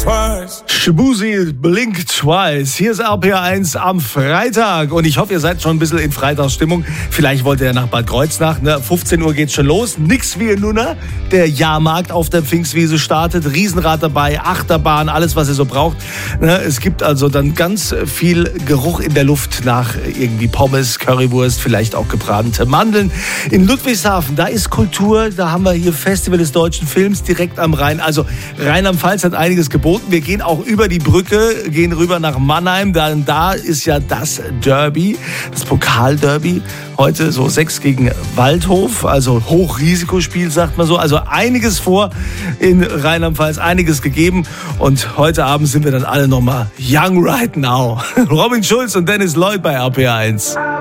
twice. Shaboozey, Blink Twice. Hier ist RPR1 am Freitag. Und ich hoffe, ihr seid schon ein bisschen in Freitagsstimmung. Vielleicht wollt ihr ja nach Bad Kreuznach. 15 Uhr geht's schon los. Nix wie in Nunna. Der Jahrmarkt auf der Pfingstwiese startet. Riesenrad dabei, Achterbahn, alles, was ihr so braucht. Es gibt also dann ganz viel Geruch in der Luft nach irgendwie Pommes, Currywurst, vielleicht auch gebratene Mandeln. In Ludwigshafen, da ist Kultur. Da haben wir hier Festival des deutschen Films direkt am Rhein. Also Rheinland-Pfalz hat einiges geboten. Wir gehen auch über die Brücke, gehen rüber nach Mannheim. Da ist ja das Derby, das Pokalderby. Heute so 6 gegen Waldhof, also Hochrisikospiel, sagt man so. Also einiges vor in Rheinland-Pfalz, einiges gegeben. Und heute Abend sind wir dann alle nochmal young right now. Robin Schulz und Dennis Lloyd bei RPR1.